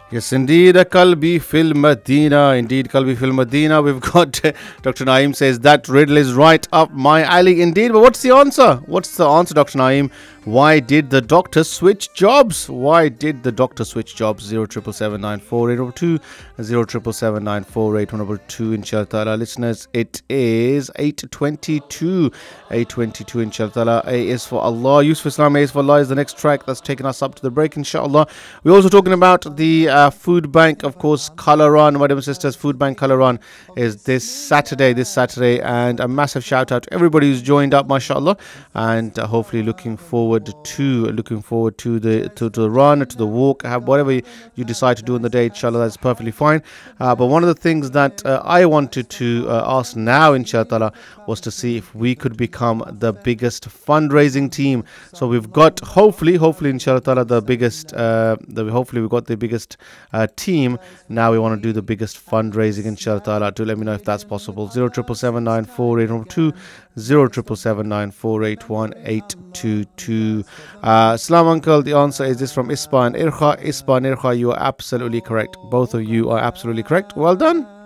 Yes, indeed, Kalbi Fil Medina. Indeed, Kalbi Fil Medina. We've got Dr. Naeem says that riddle is right up my alley. Indeed, but what's the answer? What's the answer, Dr. Naeem? Why did the doctor switch jobs? Why did the doctor switch jobs? 077794802, 077794812. Inshallah, listeners, it is 8:22. 8:22. Inshallah, A is for Allah. Yusuf Islam, A is for Allah is the next track that's taking us up to the break. Inshallah, we're also talking about the food bank, of course, Color Run. My dear sisters, food bank Color Run is this Saturday, and a massive shout out to everybody who's joined up, mashallah, and hopefully looking forward to the run, to the walk, have whatever you decide to do in the day, inshallah, that's perfectly fine. But one of the things that I wanted to ask now, inshallah, was to see if we could become the biggest fundraising team. So we've got hopefully inshallah the biggest hopefully we've got the biggest team. Now we want to do the biggest fundraising, inshallah. Do let me know if that's possible. 077794812, 07779481822. Salam uncle, the answer is this from Ispan Irkha. You are absolutely correct. Both of you are absolutely correct. Well done.